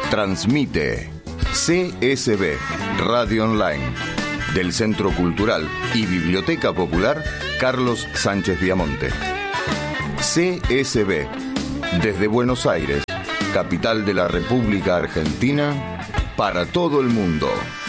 Transmite CSB Radio Online del Centro Cultural y Biblioteca Popular Carlos Sánchez Viamonte. CSB desde Buenos Aires, capital de la República Argentina, para todo el mundo.